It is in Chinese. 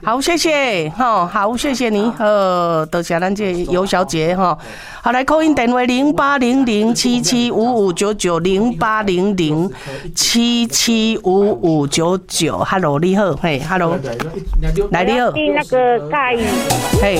好，谢谢哈，好，谢谢你，多谢咱这尤小姐哈。好，来call in电话0800775599，0800775599。Hello，你好，嘿 ，Hello，来你好， 那个盖。 嘿。